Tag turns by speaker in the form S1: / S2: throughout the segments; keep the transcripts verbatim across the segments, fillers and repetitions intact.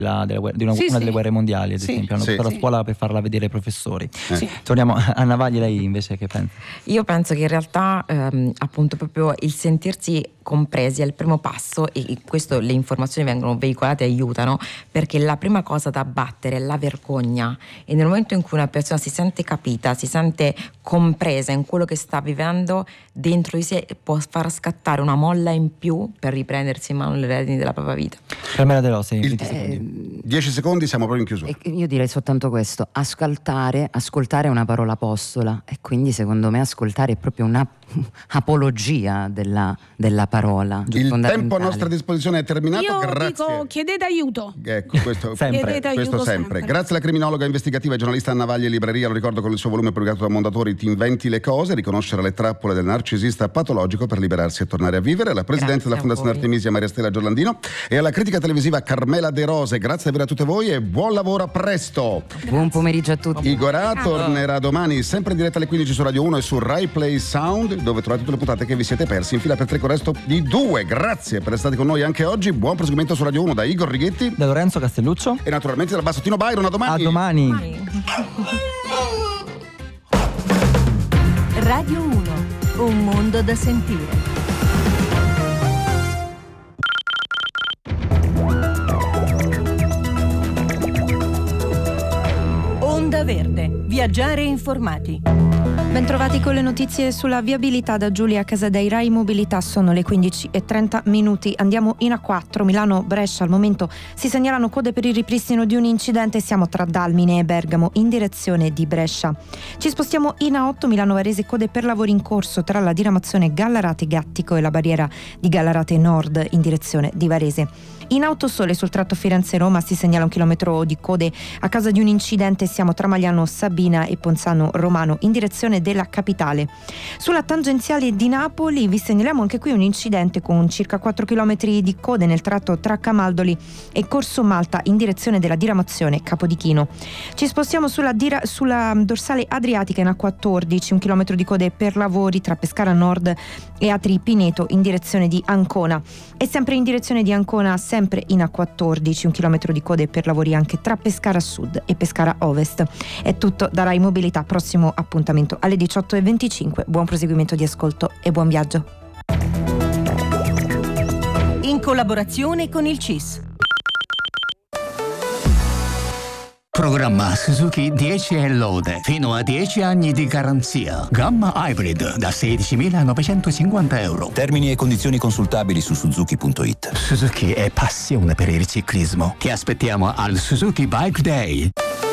S1: La, delle, di una,
S2: sì,
S1: una
S2: sì.
S1: delle guerre mondiali, ad
S2: sì.
S1: esempio, hanno
S3: sì.
S1: fatto la
S2: sì.
S1: scuola per farla vedere ai professori.
S3: Eh.
S2: Sì.
S1: Torniamo a Navagli, lei invece che pensa?
S4: Io penso che in realtà ehm, appunto proprio il sentirsi compresi è il primo passo, e questo le informazioni vengono veicolate e aiutano, perché la prima cosa da abbattere è la vergogna, e nel momento in cui una persona si sente capita, si sente compresa in quello che sta vivendo, dentro di sé può far scattare una molla in più per riprendersi in mano le redini della propria vita.
S1: Carmela De Rossi,
S3: Il-
S1: venti secondi.
S3: dieci secondi, siamo proprio in chiusura.
S5: E io direi soltanto questo: ascoltare, ascoltare è una parola apostola, e quindi secondo me ascoltare è proprio una apologia della, della parola.
S3: Il tempo a
S5: fondamentale.
S3: nostra disposizione è terminato.
S2: Io
S3: Grazie.
S2: dico, chiedete aiuto.
S3: Ecco, questo,
S1: Sempre.
S2: Chiedete
S3: questo
S2: aiuto
S3: sempre.
S2: sempre.
S3: Grazie alla criminologa investigativa e giornalista Anna Vagli, libreria, lo ricordo, con il suo volume pubblicato da Mondadori, Ti inventi le cose, riconoscere le trappole del narcisista patologico per liberarsi e tornare a vivere. Alla presidente
S4: Grazie
S3: della
S4: a
S3: Fondazione
S4: voi.
S3: Artemisia, Maria Stella Giorlandino, e alla critica televisiva Carmela De Rose. Grazie davvero a tutte voi e buon lavoro, a presto.
S5: Buon pomeriggio a tutti.
S3: Igorà tornerà domani sempre in diretta alle quindici su Radio uno e su Rai Play Sound, dove trovate tutte le puntate che vi siete persi in fila per tre con il resto di due. Grazie per essere stati con noi anche oggi. Buon proseguimento su Radio uno da Igor Righetti
S1: Da Lorenzo Castelluccio.
S3: e naturalmente dal Bassottino Byron. A domani.
S1: A domani.
S6: Radio uno, un mondo da sentire. Onda Verde, viaggiare informati.
S7: Bentrovati con le notizie sulla viabilità da Giulia Casadei. Rai Mobilità, sono le quindici e trenta minuti. Andiamo in A quattro, Milano-Brescia. Al momento si segnalano code per il ripristino di un incidente. Siamo tra Dalmine e Bergamo in direzione di Brescia. Ci spostiamo in A otto, Milano-Varese, code per lavori in corso tra la diramazione Gallarate-Gattico e la barriera di Gallarate Nord in direzione di Varese. In Autosole sul tratto Firenze-Roma si segnala un chilometro di code a causa di un incidente. Siamo tra Magliano Sabina e Ponzano Romano in direzione della capitale. Sulla tangenziale di Napoli vi segnaliamo anche qui un incidente con circa quattro chilometri di code nel tratto tra Camaldoli e Corso Malta in direzione della diramazione Capodichino. Ci spostiamo sulla, dira- sulla dorsale adriatica in A quattordici, un chilometro di code per lavori tra Pescara Nord e Atri Pineto in direzione di Ancona. E sempre in direzione di Ancona, sempre in A quattordici, un chilometro di code per lavori anche tra Pescara Sud e Pescara Ovest. È tutto da Rai Mobilità, prossimo appuntamento alle diciotto e venticinque. Buon proseguimento di ascolto e buon viaggio.
S6: In collaborazione con il C I S.
S8: Programma Suzuki dieci e lode, fino a dieci anni di garanzia. Gamma Hybrid da sedicimilanovecentocinquanta euro.
S9: Termini e condizioni consultabili su suzuki punto it.
S8: Suzuki è passione per il ciclismo. Ti aspettiamo al Suzuki Bike Day.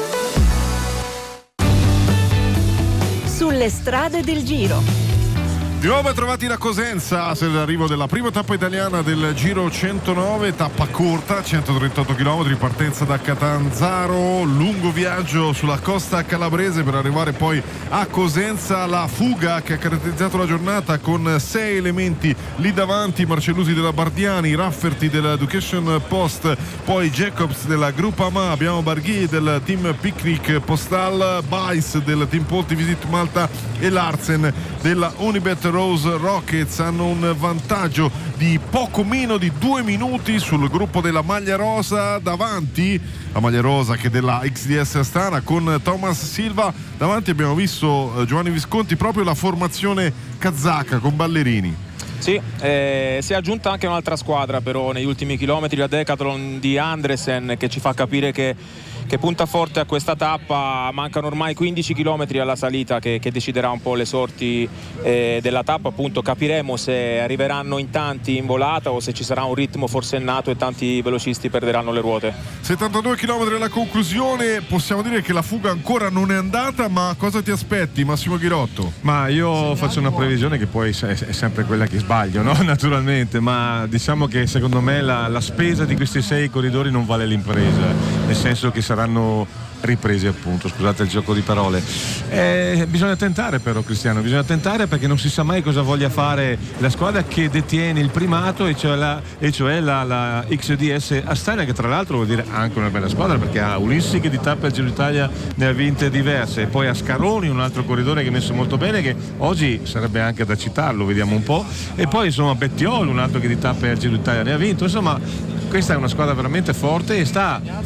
S6: Sulle strade del Giro.
S10: Di nuovo trovati da Cosenza, se l'arrivo della prima tappa italiana del Giro centonove, tappa corta, centotrentotto chilometri, partenza da Catanzaro, lungo viaggio sulla costa calabrese per arrivare poi a Cosenza. La fuga che ha caratterizzato la giornata con sei elementi lì davanti: Marcellusi della Bardiani, Rafferty dell'Education Post, poi Jacobs della Groupama, abbiamo Barghi del team Picnic Postal, Bice del team Ponti Visit Malta e Larsen della Unibet Rose Rockets. Hanno un vantaggio di poco meno di due minuti sul gruppo della maglia rosa, davanti la maglia rosa che è della X D S Astana con Thomas Silva. Davanti abbiamo visto eh, Giovanni Visconti, proprio la formazione kazaka con ballerini.
S11: Sì, eh, si è aggiunta anche un'altra squadra però negli ultimi chilometri, la Decathlon di Andresen, che ci fa capire che, che punta forte a questa tappa. Mancano ormai quindici chilometri alla salita che, che deciderà un po' le sorti eh, della tappa. Appunto capiremo se arriveranno in tanti in volata o se ci sarà un ritmo forsennato e tanti velocisti perderanno le ruote.
S10: settantadue chilometri alla conclusione, possiamo dire che la fuga ancora non è andata, ma cosa ti aspetti, Massimo Ghirotto?
S12: Ma io faccio una previsione che poi è sempre quella che sbaglio, no? Naturalmente, ma diciamo che secondo me la, la spesa di questi sei corridori non vale l'impresa, nel senso che saranno ripresi, appunto, scusate il gioco di parole. Eh, bisogna tentare però, Cristiano, bisogna tentare, perché non si sa mai cosa voglia fare la squadra che detiene il primato, e cioè la, e cioè la, la X D S Astana, che tra l'altro vuol dire anche una bella squadra, perché ha Ulissi che di tappe al Giro d'Italia ne ha vinte diverse, e poi ha Scaroni, un altro corridore che è messo molto bene, che oggi sarebbe anche da citarlo, vediamo un po', e poi insomma Bettiol, un altro che di tappe al Giro d'Italia ne ha vinto. Insomma, questa è una squadra veramente forte e sta